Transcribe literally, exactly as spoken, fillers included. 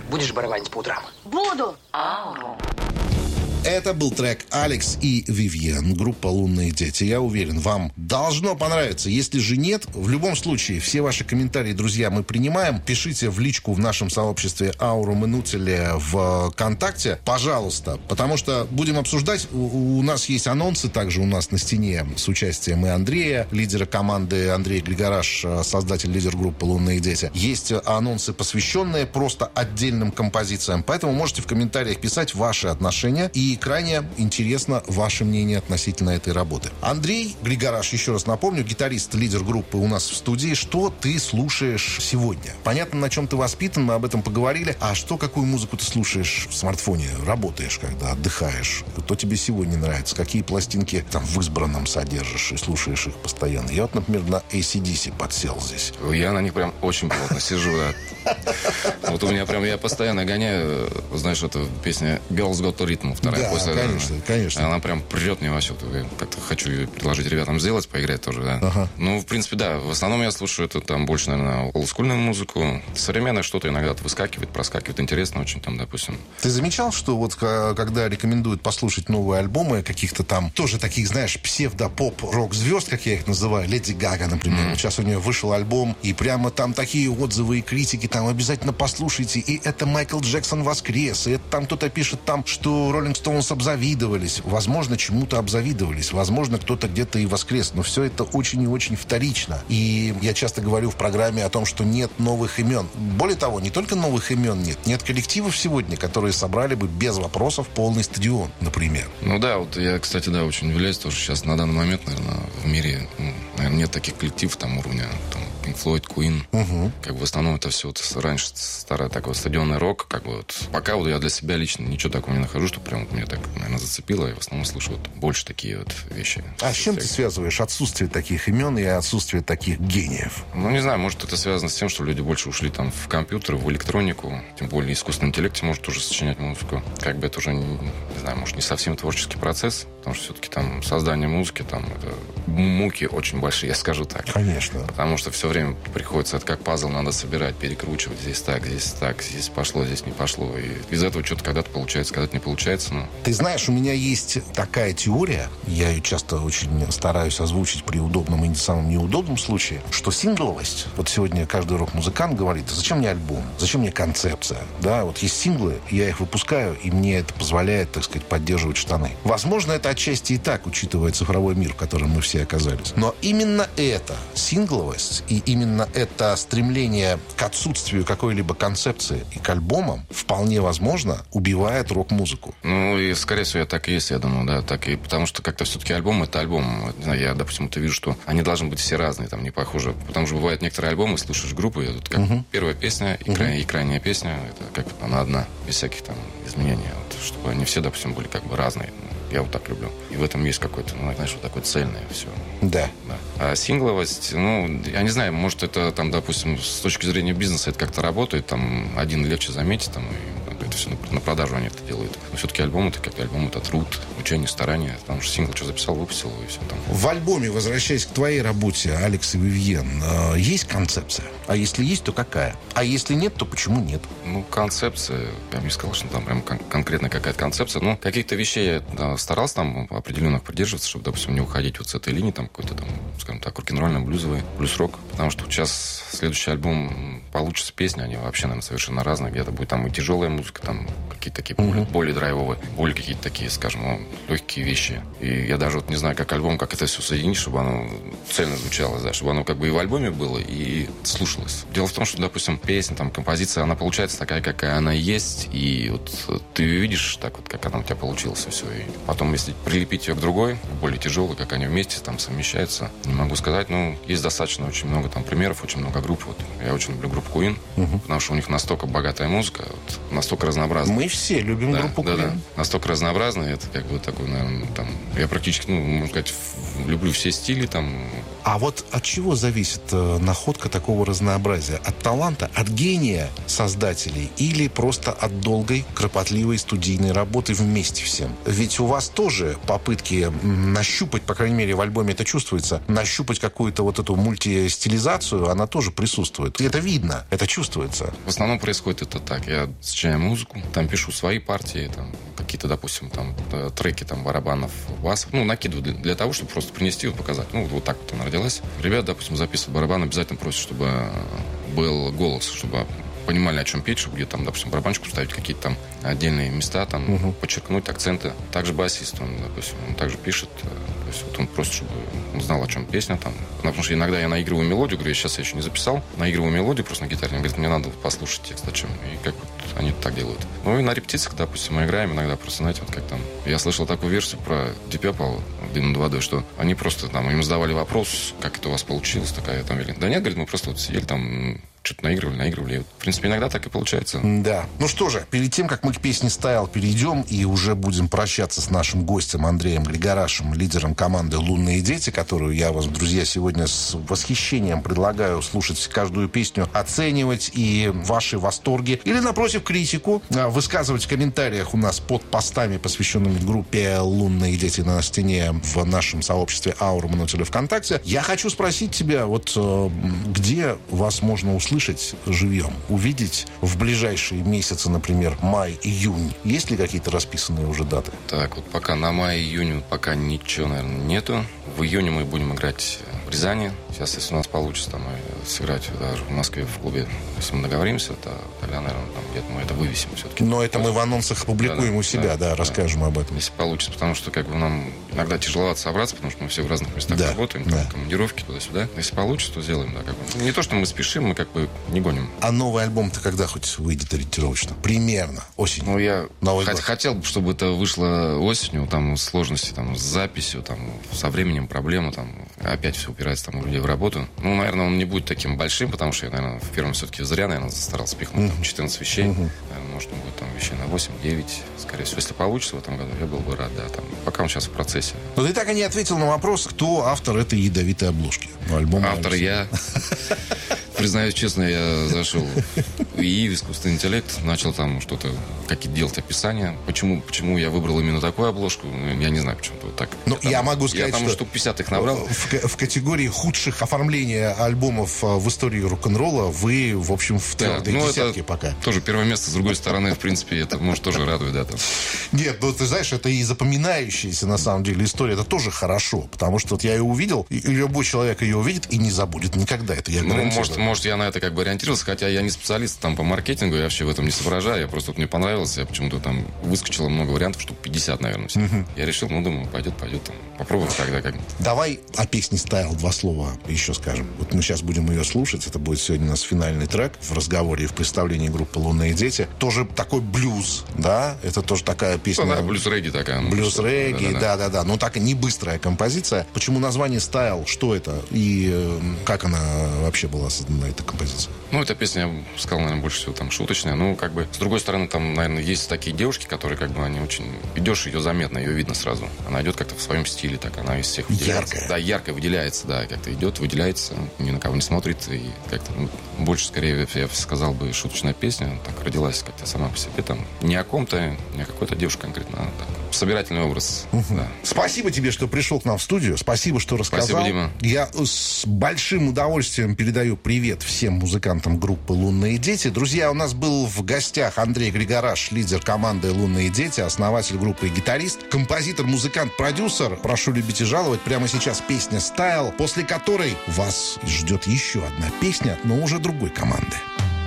Будешь барабанить по утрам? Буду. Ауру. Это был трек «Алекс и Вивьен», группа «Лунные дети». Я уверен, вам должно понравиться. Если же нет, в любом случае, все ваши комментарии, друзья, мы принимаем. Пишите в личку в нашем сообществе «Ауру Манутеля» в ВКонтакте, пожалуйста. Потому что будем обсуждать. У, у нас есть анонсы также у нас на стене с участием и Андрея, лидера команды, Андрей Григораш, создатель, лидер группы «Лунные дети». Есть анонсы, посвященные просто отдельным композициям. Поэтому можете в комментариях писать ваши отношения. И крайне интересно ваше мнение относительно этой работы. Андрей Григораш, еще раз напомню, гитарист, лидер группы у нас в студии. Что ты слушаешь сегодня? Понятно, на чем ты воспитан, мы об этом поговорили. А что, какую музыку ты слушаешь в смартфоне? Работаешь, когда отдыхаешь? Что тебе сегодня нравится? Какие пластинки там в избранном содержишь и слушаешь их постоянно? Я вот, например, на эй си ди си подсел здесь. Я на них прям очень плотно сижу, да. Вот у меня прям, я постоянно гоняю, знаешь, эту песню «Girls Got Rhythm», вторая. Да, После, конечно, она, конечно. Она прям прет мне вообще. Я как-то хочу ее предложить ребятам сделать, поиграть тоже, да. Ага. Ну, в принципе, да. В основном я слушаю это там больше, наверное, олдскульную музыку. Современное что-то иногда выскакивает, проскакивает. Интересно очень там, допустим. Ты замечал, что вот когда рекомендуют послушать новые альбомы каких-то там, тоже таких, знаешь, псевдо-поп-рок-звезд, как я их называю, Леди Гага, например. Mm. Вот сейчас у нее вышел альбом, и прямо там такие отзывы и критики, там обязательно послушайте. И это Майкл Джексон воскрес, и это там кто-то пишет там, что Роллинг Стоунс обзавидовались. Возможно, чему-то обзавидовались. Возможно, кто-то где-то и воскрес. Но все это очень и очень вторично. И я часто говорю в программе о том, что нет новых имен. Более того, не только новых имен нет. Нет коллективов сегодня, которые собрали бы без вопросов полный стадион, например. Ну да, вот я, кстати, да, очень удивляюсь тоже сейчас на данный момент, наверное, в мире, ну, наверное, нет таких коллективов там уровня там, Pink Floyd, Queen. Угу. Как бы в основном это все вот раньше старый такой стадионный рок. Как бы вот пока вот я для себя лично ничего такого не нахожу, что прям вот меня так, наверное, зацепило. И в основном слышу вот больше такие вот вещи. А с чем ты связываешь отсутствие таких имен и отсутствие таких гениев? Ну, не знаю, может, это связано с тем, что люди больше ушли там в компьютеры, в электронику. Тем более искусственный интеллект может тоже сочинять музыку. Как бы это уже, не, не знаю, может, не совсем творческий процесс. Потому что все-таки там создание музыки, там это муки очень большие, я скажу так. Конечно. Потому что все время приходится, это как пазл надо собирать, перекручивать. Здесь так, здесь так, здесь пошло, здесь не пошло. И из этого что-то когда-то получается, когда-то не получается. Но... Ты знаешь, у меня есть такая теория, я ее часто очень стараюсь озвучить при удобном и самом неудобном случае, что сингловость, вот сегодня каждый рок-музыкант говорит, зачем мне альбом, зачем мне концепция, да, вот есть синглы, я их выпускаю, и мне это позволяет, так сказать, поддерживать штаны. Возможно, это отчасти и так, учитывая цифровой мир, в котором мы все оказались. Но именно эта сингловость и именно это стремление к отсутствию какой-либо концепции и к альбомам вполне возможно убивает рок-музыку. Ну, и, скорее всего, так и есть, я думаю, да, так и потому что как-то все-таки альбом — это альбом. Не знаю, я, допустим, это вижу, что они должны быть все разные, там, не похожи. Потому что бывают некоторые альбомы, слушаешь группу, и тут как uh-huh. первая песня и, uh-huh. край, и крайняя песня, это как она одна, без всяких там изменений. Вот, чтобы они все, допустим, были как бы разные. Я вот так люблю. И в этом есть какой-то, ну, знаешь, вот такое цельное все. Да. да. А сингловость, ну, я не знаю, может, это там, допустим, с точки зрения бизнеса это как-то работает, там, один легче заметить, там, и это все на, на продажу они это делают. Но все-таки альбом это как альбом, это труд, учение, старание. Потому что сингл что записал, выпустил, и все там. В альбоме, возвращаясь к твоей работе, Алекс и Вивьен, э, есть концепция? А если есть, то какая? А если нет, то почему нет? Ну, концепция, я бы не сказал, что там прям кон- конкретно какая-то концепция. Ну, каких-то вещей я да, старался там определенных придерживаться, чтобы, допустим, не уходить вот с этой линии, там, какой-то там, скажем так, рок-н-ролльный, блюзовый, блюз-рок. Потому что сейчас следующий альбом получится песни, они вообще, наверное, совершенно разные. Где-то будет там и тяжелая музыка, там какие-то такие более, uh-huh. более драйвовые, более какие-то такие, скажем, ну, легкие вещи. И я даже вот не знаю, как альбом, как это все соединить, чтобы оно цельно звучало, да, чтобы оно как бы и в альбоме было, и слушалось. Дело в том, что, допустим, песня, там, композиция, она получается такая, какая она есть, и вот ты видишь так вот, как она у тебя получилась, и все. И потом, если прилепить ее к другой, более тяжелой, как они вместе там совмещаются, не могу сказать, но есть достаточно очень много там примеров, очень много групп. Вот. Я очень люблю группу Queen, uh-huh. потому что у них настолько богатая музыка, вот, настолько разнообразная. Мы все любим да, группу да, Queen. Да, настолько разнообразная, это как бы такой, наверное, там, я практически, ну, можно сказать, люблю все стили, там, А вот от чего зависит э, находка такого разнообразия? От таланта, от гения создателей или просто от долгой, кропотливой студийной работы вместе всем? Ведь у вас тоже попытки нащупать, по крайней мере, в альбоме это чувствуется, нащупать какую-то вот эту мультистилизацию, она тоже присутствует. И это видно, это чувствуется. В основном происходит это так. Я сочиняю музыку, там пишу свои партии, там какие-то, допустим, там треки там барабанов, басов, ну, накидываю для, для того, чтобы просто принести и показать. Ну, вот так вот она родилась. Ребята, допустим, записывают барабан, обязательно просят, чтобы был голос, чтобы понимали, о чем петь, чтобы где-то там, допустим, барабанчику ставить какие-то там отдельные места, там, угу. подчеркнуть акценты. Также басист, он, допустим, он также пишет, то есть вот он просто, чтобы он знал, о чем песня там. Потому что иногда я наигрываю мелодию, говорю, сейчас я еще не записал, наигрываю мелодию просто на гитаре, он говорит, мне надо послушать текст, о чем. И как вот они так делают. Ну и на репетициях, допустим, мы играем иногда просто, знаете, вот как там. Я слышал такую версию про Deep Purple, Дым над водой, что они просто там, им задавали вопрос, как это у вас получилось, такая там, или... Да нет, говорит, мы просто вот сидели там, что-то наигрывали, наигрывали. И вот, в принципе, иногда так и получается. Да. Ну что же, перед тем, как мы к песне «Стайл» перейдем и уже будем прощаться с нашим гостем Андреем Григорашем, лидером команды «Лунные дети», которую я вас, друзья, сегодня с восхищением предлагаю слушать каждую песню, оценивать и ваши восторги или, напротив, критику высказывать в комментариях у нас под постами, посвященными группе «Лунные дети» на стене в нашем сообществе «Аура» Манутиля ВКонтакте. Я хочу спросить тебя, вот где вас можно услышать слышать живьем, увидеть в ближайшие месяцы, например, май-июнь? Есть ли какие-то расписанные уже даты? Так, вот пока на май-июнь пока ничего, наверное, нету. В июне мы будем играть в Рязани. Сейчас, если у нас получится там сыграть даже в Москве в клубе, если мы договоримся, то тогда, наверное, там где-то мы это вывесим все-таки. Но это мы в анонсах публикуем да, у себя, да, да, да, расскажем об этом. Если получится, потому что как бы нам иногда тяжеловато собраться, потому что мы все в разных местах да, работаем, да. Там, командировки туда-сюда. Если получится, то сделаем, да, как бы. Не то, что мы спешим, мы как бы не гоним. А новый альбом-то когда хоть выйдет ориентировочно? Примерно осенью. Ну, я хот- хотел, чтобы это вышло осенью, там сложности там, с записью, там, со временем проблемы, там, опять все упирается там, у людей в работу. Ну, наверное, он не будет таким большим, потому что я, наверное, в первом все-таки зря, наверное, старался пихнуть там, четырнадцать вещей. Uh-huh. Наверное, может, он будет там вещей на восемь-девять. Скорее всего, если получится в этом году, я был бы рад, да. Там, пока он сейчас в процессе. Но ты так и не ответил на вопрос, кто автор этой ядовитой обложки альбома. Автор я. Признаюсь честно, я зашел в ИИ, в искусственный интеллект, начал там что-то, какие-то делать описания. Почему, почему я выбрал именно такую обложку, я не знаю, почему-то вот так. Ну, я, я могу сказать, я там что штук пятьдесят их набрал. В, в категории худших оформления альбомов в истории рок-н-ролла вы, в общем, в твердой да, ну, десятке пока. Тоже первое место, с другой стороны, в принципе, это может тоже радовать, да. Там. Нет, ну, ты знаешь, это и запоминающаяся, на самом деле, история. Это тоже хорошо, потому что вот я ее увидел, и любой человек ее увидит и не забудет никогда. Это я гарантирую. Ну, может, может, я на это как бы ориентировался, хотя я не специалист там по маркетингу, я вообще в этом не соображаю. Я просто вот мне понравилось, я почему-то там выскочило много вариантов, штук пятьдесят, наверное. Uh-huh. Я решил, ну, думаю, пойдет, пойдет. Там, попробуем тогда как. Давай о песне «Стайл» два слова еще скажем. Вот мы сейчас будем ее слушать. Это будет сегодня у нас финальный трек в разговоре и в представлении группы «Лунные дети». Тоже такой блюз, да? Это тоже такая песня. Ну, да, блюз-регги такая. Ну, блюз-регги, да-да-да. Но так и не быстрая композиция. Почему название «Стайл»? Что это? И э, как она вообще была создана, эта композиция? Ну, эта песня, я бы сказал, наверное, больше всего там шуточная. Ну, как бы, с другой стороны, там, наверное, есть такие девушки, которые, как бы, они очень... Идешь, ее заметно, ее видно сразу. Она идет как-то в своем стиле, так, она из всех выделяется. Яркая. Да, ярко выделяется, да, как-то идет, выделяется, ни на кого не смотрит. И как-то, ну, больше, скорее, я сказал бы, шуточная песня. Так родилась как-то сама по себе, там, не о ком-то, не о какой-то девушке конкретно, а так, собирательный образ. Угу. Да. Спасибо тебе, что пришел к нам в студию. Спасибо, что рассказал. Спасибо, Дима. Я с большим удовольствием передаю привет всем музыкантам группы «Лунные дети». Друзья, у нас был в гостях Андрей Григораш, лидер команды «Лунные дети», основатель группы и гитарист, композитор, музыкант, продюсер. Прошу любить и жаловать. Прямо сейчас песня «Стайл», после которой вас ждет еще одна песня, но уже другой команды.